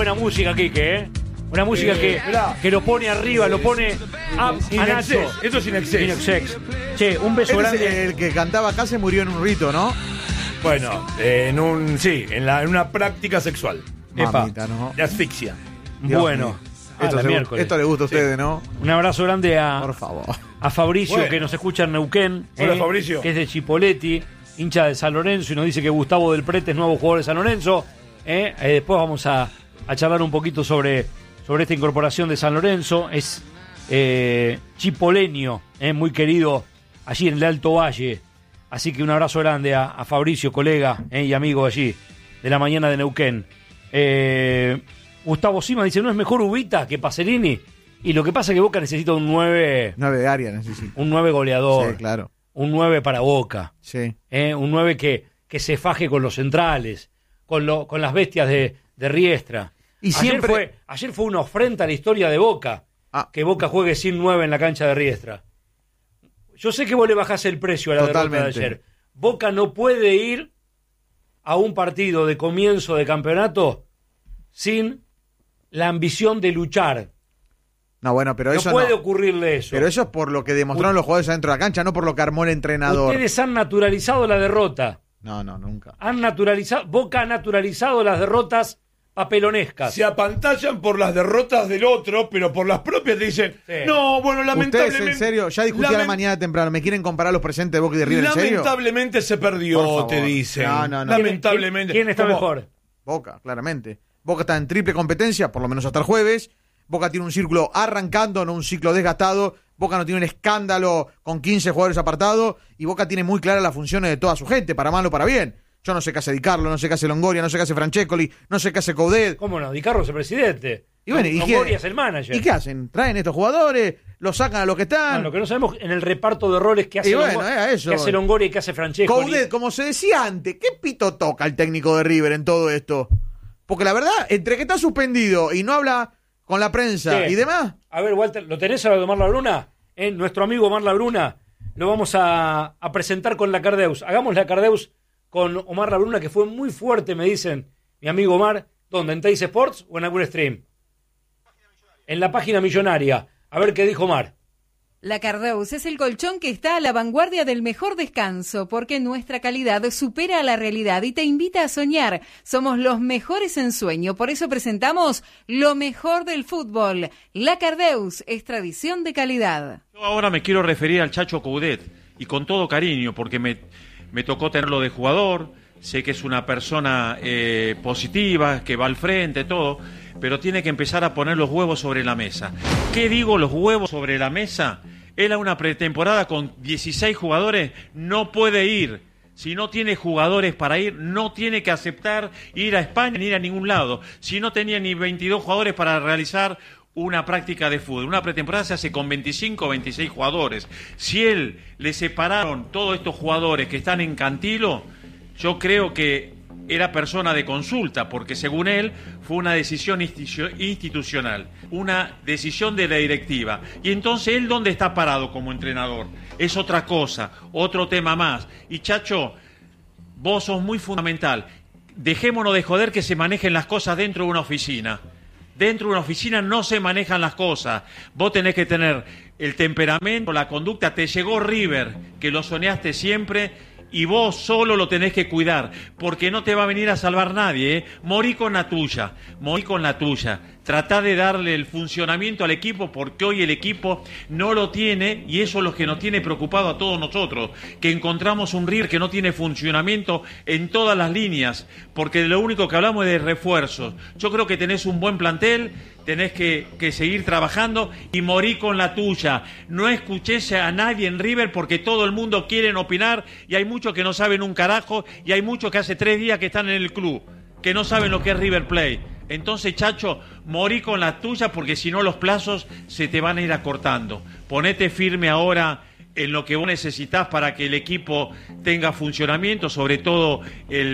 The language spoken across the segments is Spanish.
buena música, Quique, ¿eh? Una música que lo pone arriba, lo pone a Nacho. Esto es Inexcess. Che, un beso grande. Es el que cantaba acá se murió en un rito, ¿no? Bueno, en una práctica sexual. Mamita, ¿no? De asfixia. Dios Bueno. mío. Esto le gusta a ustedes, ¿no? Un abrazo grande Por favor. a Fabricio, Bueno. que nos escucha en Neuquén. Hola, Fabricio. Que es de Chipoleti, hincha de San Lorenzo, y nos dice que Gustavo del Prete es nuevo jugador de San Lorenzo. Después vamos a charlar un poquito sobre esta incorporación de San Lorenzo. Es chipoleño, muy querido allí en el Alto Valle. Así que un abrazo grande a Fabricio, colega y amigo allí de la mañana de Neuquén. Gustavo Sima dice, ¿no es mejor Ubita que Pacerini? Y lo que pasa es que Boca necesita un 9... 9 de área necesita. Un 9 goleador. Sí, claro. Un 9 para Boca. Sí. Un 9 que se faje con los centrales, con las bestias de Riestra. Y siempre... Ayer fue una ofrenda a la historia de Boca, que Boca juegue sin 9 en la cancha de Riestra. Yo sé que vos le bajás el precio a la derrota de ayer. Boca no puede ir a un partido de comienzo de campeonato sin la ambición de luchar. No, bueno, pero eso no puede ocurrirle eso. Pero eso es por lo que demostraron los jugadores adentro de la cancha, no por lo que armó el entrenador. Ustedes han naturalizado la derrota. No, nunca. Boca ha naturalizado las derrotas papelonescas. Se apantallan por las derrotas del otro, pero por las propias te dicen, no, bueno, lamentablemente... Ustedes, en serio, ya discutí a la mañana temprano, ¿me quieren comparar los presentes de Boca y de River, en serio? Lamentablemente se perdió, te dicen. No. Lamentablemente. ¿Quién está mejor? Boca, claramente. Boca está en triple competencia, por lo menos hasta el jueves. Boca tiene un círculo arrancando, no un ciclo desgastado. Boca no tiene un escándalo con 15 jugadores apartados. Y Boca tiene muy claras las funciones de toda su gente, para mal o para bien. Yo no sé qué hace Di Carlo, no sé qué hace Longoria, no sé qué hace Francescoli, no sé qué hace Coudet. ¿Cómo no? Di Carlo es el presidente. Y bueno, Longoria es el manager. ¿Y qué hacen? ¿Traen estos jugadores? ¿Los sacan a los que están? No, lo que no sabemos en el reparto de roles que hace, que hace Longoria y que hace Francescoli. Coudet, como se decía antes, ¿qué pito toca el técnico de River en todo esto? Porque la verdad, entre que está suspendido y no habla con la prensa y demás. A ver, Walter, ¿lo tenés a lo de Omar Labruna? Nuestro amigo Omar Labruna lo vamos a presentar con la Cardeus. Hagamos la Cardeus con Omar Labruna, que fue muy fuerte, me dicen, mi amigo Omar. ¿Dónde? ¿En Teis Sports o en algún stream? En la página millonaria. A ver qué dijo Omar. La Cardeus es el colchón que está a la vanguardia del mejor descanso, porque nuestra calidad supera a la realidad y te invita a soñar. Somos los mejores en sueño, por eso presentamos lo mejor del fútbol. La Cardeus es tradición de calidad. Yo ahora me quiero referir al Chacho Coudet, y con todo cariño, porque me tocó tenerlo de jugador, sé que es una persona positiva, que va al frente, todo, pero tiene que empezar a poner los huevos sobre la mesa. ¿Qué digo los huevos sobre la mesa? Él a una pretemporada con 16 jugadores no puede ir. Si no tiene jugadores para ir, no tiene que aceptar ir a España ni ir a ningún lado. Si no tenía ni 22 jugadores para realizar una práctica de fútbol. Una pretemporada se hace con 25 o 26 jugadores. Si él le separaron todos estos jugadores que están en Cantilo, yo creo que era persona de consulta, porque según él fue una decisión institucional, una decisión de la directiva. Y entonces él, ¿dónde está parado como entrenador? Es otra cosa, otro tema más. Y Chacho, vos sos muy fundamental. Dejémonos de joder que se manejen las cosas dentro de una oficina. Dentro de una oficina no se manejan las cosas. Vos tenés que tener el temperamento, la conducta. Te llegó River, que lo soñaste siempre, y vos solo lo tenés que cuidar, porque no te va a venir a salvar nadie, ¿eh? Morí con la tuya, morí con la tuya. Tratá de darle el funcionamiento al equipo, porque hoy el equipo no lo tiene, y eso es lo que nos tiene preocupado a todos nosotros, que encontramos un River que no tiene funcionamiento en todas las líneas, porque de lo único que hablamos es de refuerzos. Yo creo que tenés un buen plantel, tenés que seguir trabajando, y morí con la tuya. No escuches a nadie en River, porque todo el mundo quiere opinar, y hay muchos que no saben un carajo, y hay muchos que hace 3 días que están en el club, que no saben lo que es River Plate. Entonces, Chacho, morí con la tuya, porque si no los plazos se te van a ir acortando. Ponete firme ahora en lo que vos necesitas para que el equipo tenga funcionamiento, sobre todo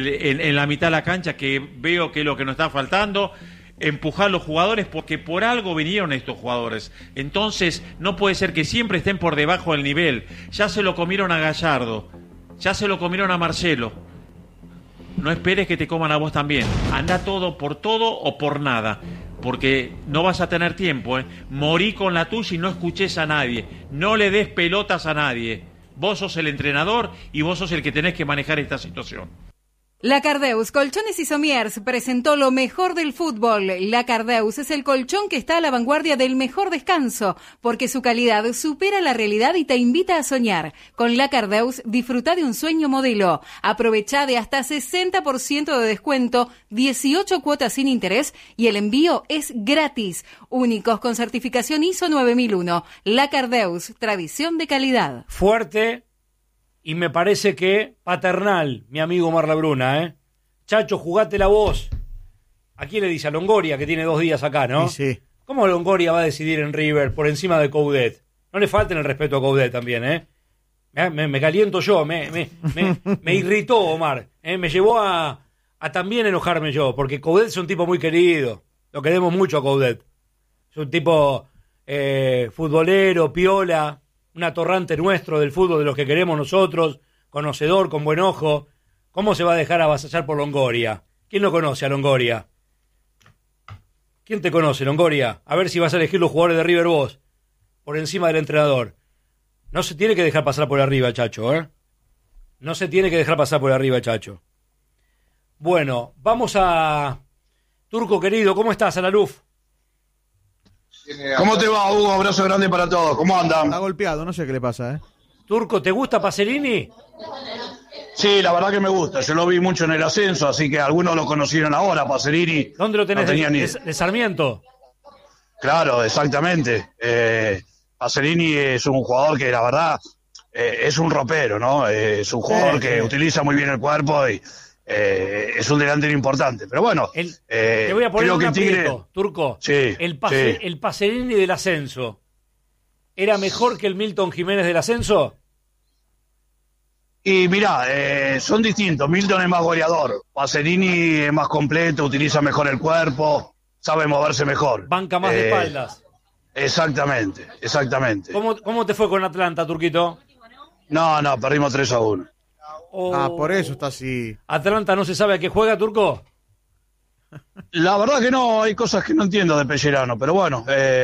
en la mitad de la cancha, que veo que es lo que nos está faltando. Empujar los jugadores, porque por algo vinieron estos jugadores. Entonces no puede ser que siempre estén por debajo del nivel. Ya se lo comieron a Gallardo, ya se lo comieron a Marcelo. no esperes que te coman a vos también. Anda todo o por nada, porque no vas a tener tiempo, ¿eh? Morí con la tuya y no escuches a nadie. No le des pelotas a nadie. Vos sos el entrenador y vos sos el que tenés que manejar esta situación. La Cardeus Colchones y Somiers presentó lo mejor del fútbol. La Cardeus es el colchón que está a la vanguardia del mejor descanso, porque su calidad supera la realidad y te invita a soñar. Con La Cardeus disfruta de un sueño modelo. Aprovecha de hasta 60% de descuento, 18 cuotas sin interés y el envío es gratis. Únicos con certificación ISO 9001. La Cardeus, tradición de calidad. Fuerte. Y me parece que paternal, mi amigo Omar Labruna, ¿eh? Chacho, jugate la voz. ¿A quién le dice? A Longoria, que tiene 2 días acá, ¿no? Sí. ¿Cómo Longoria va a decidir en River por encima de Coudet? No le falten el respeto a Coudet también, ¿eh? Me caliento yo, me irritó Omar. Me llevó a también enojarme yo, porque Coudet es un tipo muy querido. Lo queremos mucho a Coudet. Es un tipo futbolero, piola, un atorrante nuestro del fútbol de los que queremos nosotros, conocedor, con buen ojo. ¿Cómo se va a dejar avasallar por Longoria? ¿Quién no conoce a Longoria? ¿Quién te conoce, Longoria? A ver si vas a elegir los jugadores de River vos, por encima del entrenador. No se tiene que dejar pasar por arriba, Chacho, ¿eh? No se tiene que dejar pasar por arriba, Chacho. Bueno, vamos a... Turco querido, ¿cómo estás, Alaluf? ¿Cómo te va, Hugo? Abrazo grande para todos. ¿Cómo andan? Está golpeado, no sé qué le pasa, ¿eh? Turco, ¿te gusta Pacerini? Sí, la verdad que me gusta. Yo lo vi mucho en el ascenso, así que algunos lo conocieron ahora, Pacerini. ¿Dónde lo tenés? No tenía ¿De Sarmiento? Claro, exactamente. Pacerini es un jugador que, la verdad, es un ropero, ¿no? Es un jugador que utiliza muy bien el cuerpo y es un delantero importante. Pero bueno, te voy a poner un aprieto, Turco. Sí, el Pacerini del ascenso, ¿era mejor que el Milton Jiménez del ascenso? Y mirá, son distintos. Milton es más goleador. Pacerini es más completo, utiliza mejor el cuerpo, sabe moverse mejor. Banca más de espaldas. Exactamente. ¿Cómo te fue con Atlanta, Turquito? No, perdimos 3-1. Por eso está así. ¿Atlanta no se sabe a qué juega, Turco? La verdad que no, hay cosas que no entiendo de Pellerano, pero bueno,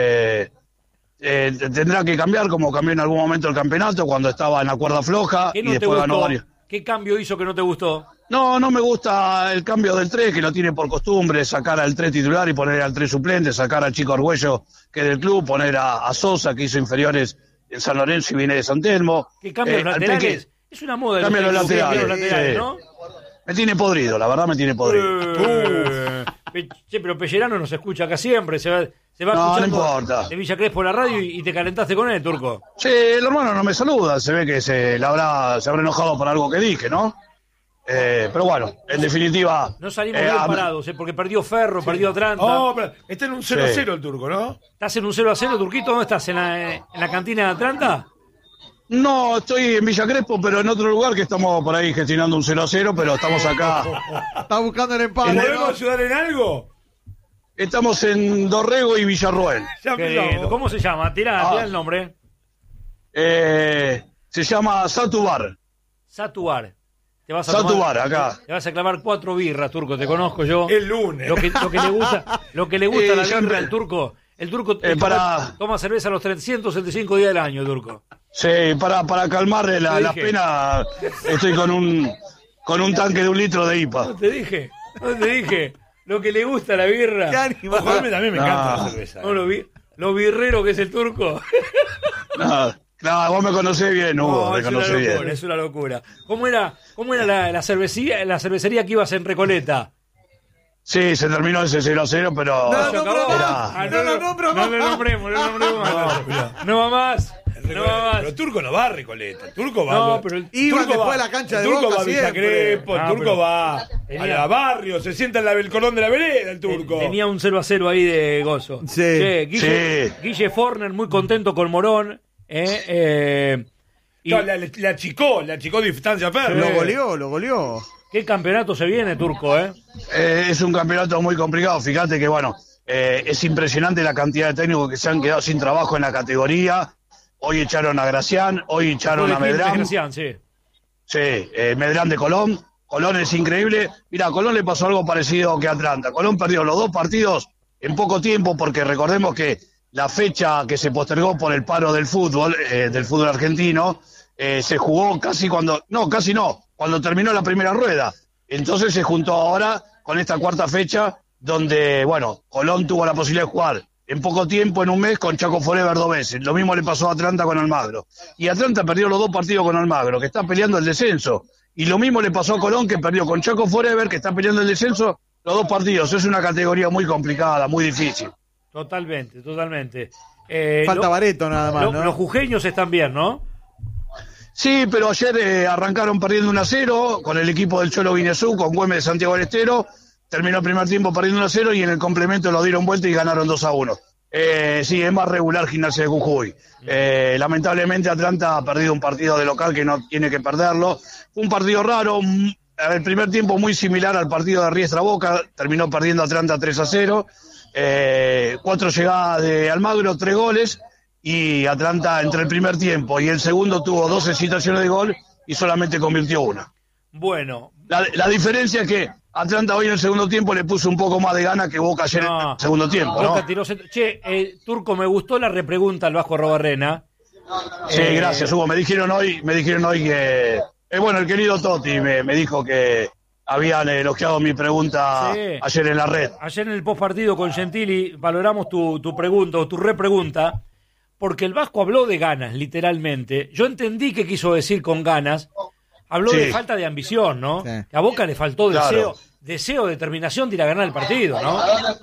tendrá que cambiar como cambió en algún momento el campeonato cuando estaba en la cuerda floja y después ganó varios. ¿Qué cambio hizo que no te gustó? No me gusta el cambio del 3, que lo tiene por costumbre, sacar al 3 titular y poner al 3 suplente, sacar al chico Argüello, que es del club, poner a Sosa, que hizo inferiores en San Lorenzo y viene de San Telmo. ¿Qué cambio de laterales? Es una moda de los laterales, ¿no? Me tiene podrido, la verdad me tiene podrido. Pero Pellerano nos escucha acá siempre, se va no escuchando importa. De Villa Crespo la radio y te calentaste con él, Turco. Sí, el hermano no me saluda, se ve que se habrá enojado por algo que dije, ¿no? Pero bueno, en definitiva... No salimos bien parados, porque perdió Ferro, perdió Atlanta. No, pero está en un 0-0 el Turco, ¿no? ¿Estás en un 0-0, Turquito? ¿Dónde estás? ¿En la cantina de Atlanta? No, estoy en Villa Crespo, pero en otro lugar que estamos por ahí gestionando un 0-0, pero estamos acá. Está buscando el empate. ¿Podemos ayudar en algo? Estamos en Dorrego y Villarroel. ¿Cómo se llama? Tira el nombre. Se llama Satubar. Satubar. Satubar, acá. Te vas a clavar 4 birras, Turco, te conozco yo. El lunes. Lo que le gusta a la birra al Turco. El Turco toma cerveza los 365 días del año, el Turco. Sí, para calmarle la pena, estoy con un tanque de 1 litro de IPA. No te dije. Lo que le gusta a la birra. ¿Qué ánimo? También me encanta la cerveza. No, lo birrero que es el Turco. No, vos me conocés bien, Hugo, me conocés bien. Es una locura. ¿Cómo era la cervecería que ibas en Recoleta? Sí, se terminó ese 0-0, pero... No lo nombremos. No va más. Pero el Turco no va a Recoleta. El Turco va. No, pero iba después a la cancha de Boca. El Turco va a Villa siempre. Crespo, el Turco va a Barrio, se sienta en el cordón de la vereda, el Turco. Tenía un 0-0 ahí de gozo. Sí. Guille Forner muy contento con Morón. La achicó distancia ferro. Lo goleó. ¿Qué campeonato se viene, Turco, Es un campeonato muy complicado. Fíjate que, bueno, es impresionante la cantidad de técnicos que se han quedado sin trabajo en la categoría. Hoy echaron a Gracián, hoy echaron a Medrán. Gracián, sí. Sí, Medrán de Colón. Colón es increíble. Mira, a Colón le pasó algo parecido que a Atlanta. Colón perdió los 2 partidos en poco tiempo, porque recordemos que la fecha que se postergó por el paro del fútbol argentino, se jugó cuando terminó la primera rueda. Entonces se juntó ahora con esta cuarta fecha, donde, bueno, Colón tuvo la posibilidad de jugar en poco tiempo, en un mes, con Chaco Forever 2 veces. Lo mismo le pasó a Atlanta con Almagro. Y Atlanta perdió los 2 partidos con Almagro, que está peleando el descenso. Y lo mismo le pasó a Colón, que perdió con Chaco Forever, que está peleando el descenso, los 2 partidos. Es una categoría muy complicada, muy difícil. Totalmente. Falta Bareto nada más, ¿no? Los jujeños están bien, ¿no? Sí, pero ayer arrancaron perdiendo 1-0 con el equipo del Cholo Guineazú, con Güemes de Santiago del Estero. Terminó el primer tiempo perdiendo 1-0 y en el complemento lo dieron vuelta y ganaron 2-1. Sí, es más regular Gimnasia de Jujuy. Lamentablemente Atlanta ha perdido un partido de local que no tiene que perderlo. Fue un partido raro, el primer tiempo muy similar al partido de Riestra Boca, terminó perdiendo Atlanta 3-0. 4 llegadas de Almagro, 3 goles, y Atlanta entre el primer tiempo y el segundo tuvo 12 situaciones de gol y solamente convirtió 1. Bueno. La diferencia es que Atlanta hoy en el segundo tiempo le puso un poco más de gana que Boca ayer en el segundo tiempo, ¿no? Boca tiró Turco, me gustó la repregunta al Vasco Robarrena. Sí, gracias, Hugo. Me dijeron hoy que... bueno, el querido Totti me dijo que habían elogiado mi pregunta ayer en la red. Ayer en el postpartido con Gentili valoramos tu pregunta o tu repregunta, porque el Vasco habló de ganas, literalmente. Yo entendí qué quiso decir con ganas. Habló de falta de ambición, ¿no? Sí. A Boca le faltó deseo, determinación de ir a ganar el partido, ¿no?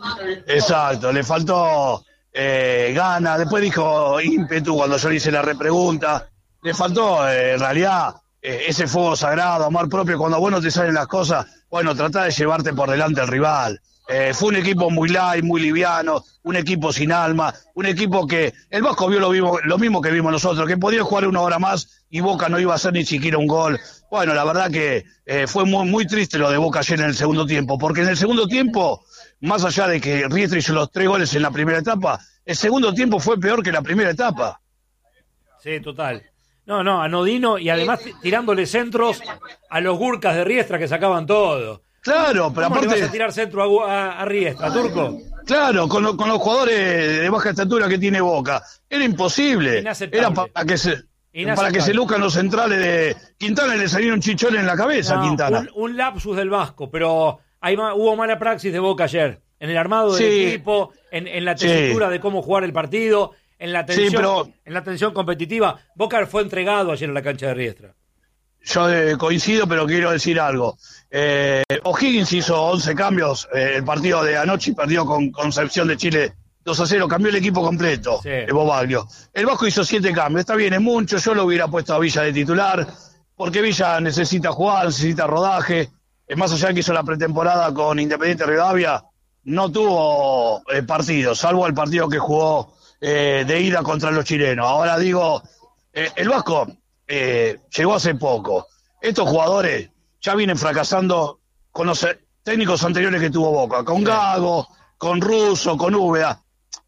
Exacto, le faltó ganas. Después dijo ímpetu cuando yo le hice la repregunta. Le faltó, en realidad, ese fuego sagrado, amor propio. Cuando a vos no te salen las cosas, bueno, tratá de llevarte por delante al rival. Fue un equipo muy light, muy liviano, un equipo sin alma, un equipo que el Vasco vio lo mismo que vimos nosotros, que podía jugar 1 hora más y Boca no iba a hacer ni siquiera un gol. Bueno, la verdad que fue muy, muy triste lo de Boca ayer en el segundo tiempo, porque en el segundo tiempo, más allá de que Riestra hizo los 3 goles en la primera etapa, el segundo tiempo fue peor que la primera etapa. Sí, total. No, anodino y además tirándole centros a los Gurkas de Riestra que sacaban todo. Claro, pero ¿Cómo aparte... le vas a tirar centro a Riestra, Turco? Claro, con los jugadores de baja estatura que tiene Boca. Era imposible. Era para que se luzcan los centrales de Quintana, le salieron chichones en la cabeza a Quintana. Un lapsus del Vasco, pero hubo mala praxis de Boca ayer. En el armado del equipo, en la tesitura de cómo jugar el partido, en la tensión competitiva. Boca fue entregado ayer en la cancha de Riestra. Yo coincido, pero quiero decir algo. O'Higgins hizo 11 cambios el partido de anoche y perdió con Concepción de Chile 2-0. Cambió el equipo completo, Bobaglio. El Vasco hizo 7 cambios. Está bien, es mucho. Yo lo hubiera puesto a Villa de titular, porque Villa necesita jugar, necesita rodaje. Más allá de que hizo la pretemporada con Independiente Rivadavia, no tuvo partidos, salvo el partido que jugó de ida contra los chilenos. Ahora digo, el Vasco... llegó hace poco. Estos jugadores ya vienen fracasando con los técnicos anteriores que tuvo Boca, con Gago, con Russo, con Úbeda.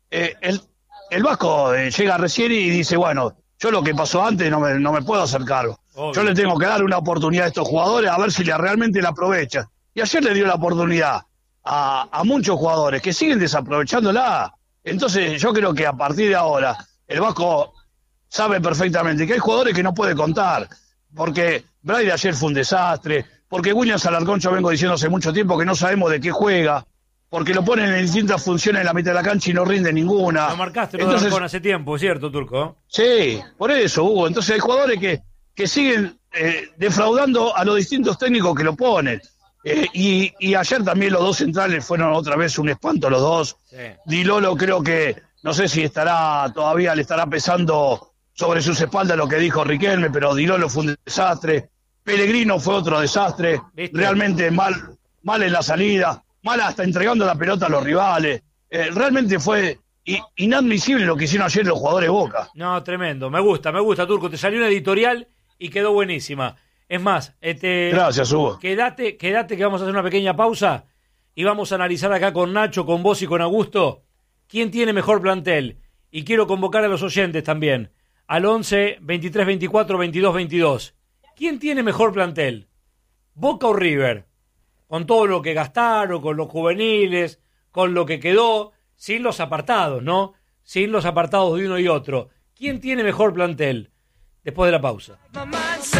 El Vasco llega recién y dice, bueno, yo lo que pasó antes no me puedo hacer cargo. Obvio. Yo le tengo que dar una oportunidad a estos jugadores a ver si realmente la aprovechan. Y ayer le dio la oportunidad a muchos jugadores que siguen desaprovechándola. Entonces yo creo que a partir de ahora el Vasco sabe perfectamente que hay jugadores que no puede contar, porque Braille ayer fue un desastre, porque Williams Alarcón yo vengo diciendo hace mucho tiempo que no sabemos de qué juega, porque lo ponen en distintas funciones en la mitad de la cancha y no rinde ninguna. Lo marcaste lo de Alarcón hace tiempo, ¿cierto, Turco? Sí, por eso, Hugo. Entonces hay jugadores que siguen defraudando a los distintos técnicos que lo ponen. Y ayer también los 2 centrales fueron otra vez un espanto los 2. Sí. Di Lolo creo que, no sé si todavía le estará pesando sobre sus espaldas lo que dijo Riquelme, pero Di Lolo fue un desastre. Pellegrino fue otro desastre. ¿Viste? Realmente mal en la salida, mal hasta entregando la pelota a los rivales. Realmente fue inadmisible lo que hicieron ayer los jugadores de Boca. No, tremendo. Me gusta, Turco. Te salió una editorial y quedó buenísima. Es más, gracias, Hugo. Quédate que vamos a hacer una pequeña pausa y vamos a analizar acá con Nacho, con vos y con Augusto quién tiene mejor plantel. Y quiero convocar a los oyentes también. Al 11 23 24 22 22. ¿Quién tiene mejor plantel? Boca o River, con todo lo que gastaron, con los juveniles, con lo que quedó, sin los apartados, ¿no? Sin los apartados de uno y otro. ¿Quién tiene mejor plantel? Después de la pausa.